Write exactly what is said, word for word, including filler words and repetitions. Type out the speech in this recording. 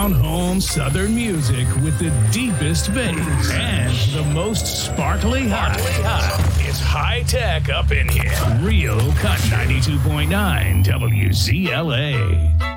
down-home Southern music with the deepest bass and the most sparkly hot. It's high-tech up in here. Real Cut ninety-two point nine W Z L A.